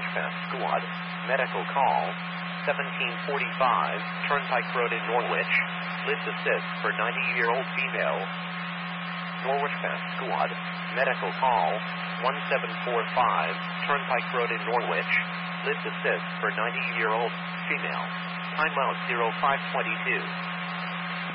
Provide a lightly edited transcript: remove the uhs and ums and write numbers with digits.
Norwich Fast Squad. Medical call. 1745 Turnpike Road in Norwich. Lift assist for 90-year-old female. Norwich Fast Squad. Medical call. 1745 Turnpike Road in Norwich. Lift assist for 90-year-old female. Timeout 0522.